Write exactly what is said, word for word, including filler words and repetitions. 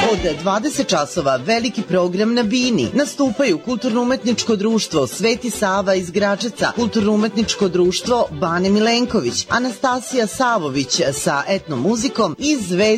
Od dvadeset časova veliki program na Bini. Nastupaju Kulturno-umetničko društvo Sveti Sava iz Gračaca, Kulturno-umetničko društvo Bane Milenković, Anastasija Savović sa etnomuzikom i Zvezda